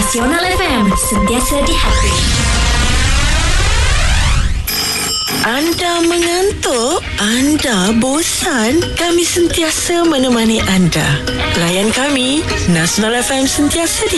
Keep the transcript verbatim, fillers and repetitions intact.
Nasional F M, sentiasa di hati. Anda mengantuk? Anda bosan? Kami sentiasa menemani anda. Layan kami, Nasional F M sentiasa di